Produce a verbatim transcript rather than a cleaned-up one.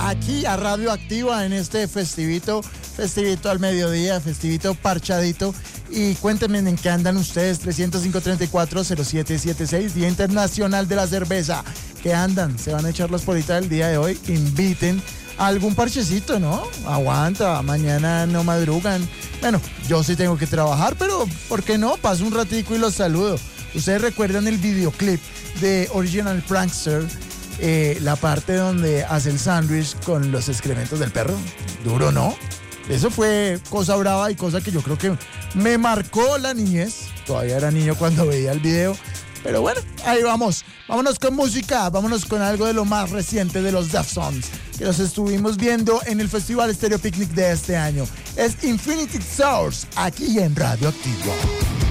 aquí a Radio Activa en este festivito, festivito al mediodía, festivito parchadito. Y cuéntenme en qué andan ustedes, trescientos cinco, treinta y cuatro, cero siete siete seis, Día Internacional de la Cerveza. ¿Qué andan? ¿Se van a echar las politas del día de hoy? Inviten a algún parchecito, ¿no? Aguanta, mañana no madrugan. Bueno, yo sí tengo que trabajar, pero ¿por qué no? Paso un ratico y los saludo. ¿Ustedes recuerdan el videoclip de Original Prankster? Eh, la parte donde hace el sándwich con los excrementos del perro. Duro, ¿no? Eso fue cosa brava y cosa que yo creo que me marcó la niñez. Todavía era niño cuando veía el video. Pero bueno, ahí vamos. Vámonos con música. Vámonos con algo de lo más reciente de los Deftones, que los estuvimos viendo en el Festival Stereo Picnic de este año. Es Infinity Source, aquí en Radio Activo.